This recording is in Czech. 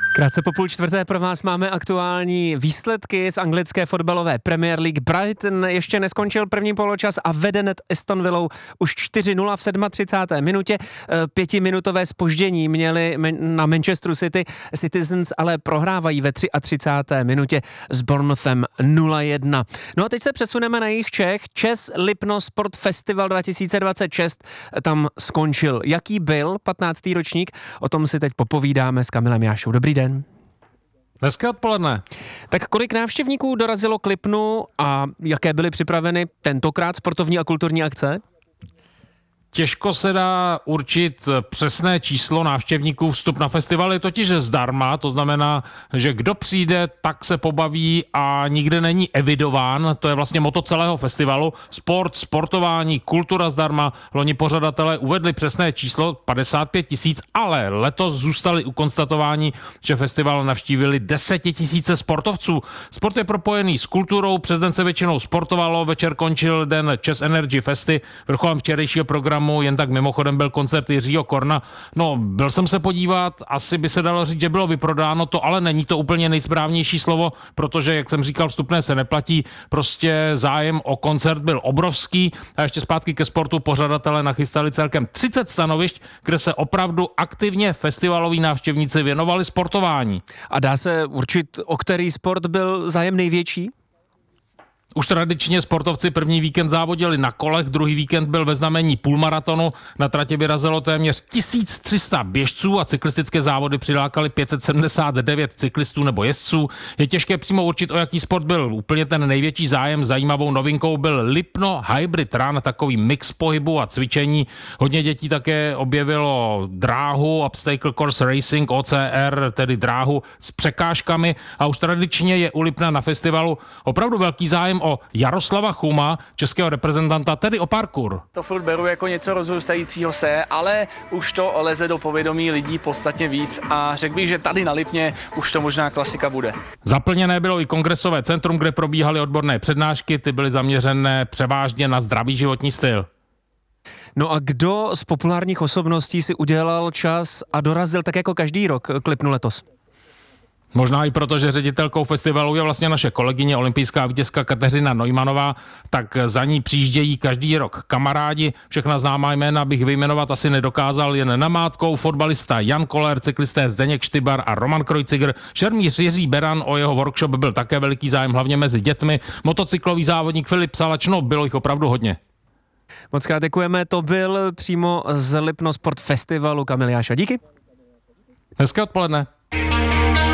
Krátce po 3:30 pro vás máme aktuální výsledky z anglické fotbalové Premier League. Brighton ještě neskončil první poločas a vede nad Aston Villou už 4-0 v 37. minutě. 5minutové zpoždění měli na Manchesteru City. Citizens ale prohrávají ve 33. minutě s Bournemouthem 0-1. No a teď se přesuneme na jejich Čech. ČEZ Lipno Sport Festival 2026 tam skončil. Jaký byl 15. ročník? O tom si teď popovídáme s Kamilem Jášou. Dobrý den. Hezké odpoledne. Tak kolik návštěvníků dorazilo k Lipnu a jaké byly připraveny tentokrát sportovní a kulturní akce? Těžko se dá určit přesné číslo návštěvníků. Vstup na festival je totiž zdarma, to znamená, že kdo přijde, tak se pobaví a nikde není evidován. To je vlastně motto celého festivalu. Sport, sportování, kultura zdarma. Loni pořadatelé uvedli přesné číslo 55 000, ale letos zůstali u konstatování, že festival navštívili 10 000 sportovců. Sport je propojený s kulturou, přes den se většinou sportovalo, večer končil den ČEZ Energy Festy, vrcholem včerejšího programu jen tak mimochodem byl koncert Jiřího Korna. No, byl jsem se podívat, asi by se dalo říct, že bylo vyprodáno, to ale není to úplně nejsprávnější slovo, protože, jak jsem říkal, vstupné se neplatí, prostě zájem o koncert byl obrovský a ještě zpátky ke sportu pořadatelé nachystali celkem 30 stanovišť, kde se opravdu aktivně festivaloví návštěvníci věnovali sportování. A dá se určit, o který sport byl zájem největší? Už tradičně sportovci první víkend závodili na kolech, druhý víkend byl ve znamení půlmaratonu. Na tratě vyrazilo téměř 1300 běžců a cyklistické závody přilákaly 579 cyklistů nebo jezdců. Je těžké přímo určit, o jaký sport byl úplně ten největší zájem. Zajímavou novinkou byl Lipno Hybrid Run, takový mix pohybu a cvičení. Hodně dětí také objevilo dráhu, Obstacle Course Racing, OCR, tedy dráhu s překážkami. A už tradičně je u Lipna na festivalu opravdu velký zájem o Jaroslava Chuma, českého reprezentanta, tedy o parkour. To furt beru jako něco rozrůstajícího se, ale už to leze do povědomí lidí podstatně víc a řekl bych, že tady na Lipně už to možná klasika bude. Zaplněné bylo i kongresové centrum, kde probíhaly odborné přednášky, ty byly zaměřené převážně na zdravý životní styl. No a kdo z populárních osobností si udělal čas a dorazil tak jako každý rok k Lipnu letos? Možná i proto, že ředitelkou festivalu je vlastně naše kolegyně, olympijská vítězka Kateřina Neumannová, tak za ní přijíždějí každý rok kamarádi. Všechna známá jména bych vyjmenovat asi nedokázal, jen namátkou fotbalista Jan Koller, cyklisté Zdeněk Štybar a Roman Kreuziger, šermíř Jiří Beran, o jeho workshop byl také veliký zájem, hlavně mezi dětmi, motocyklový závodník Filip Salač, no bylo jich opravdu hodně. Moc krát děkujeme, to byl přímo z Lipno Sport Festivalu Kamil Jáša. Díky. Hezké odpoledne.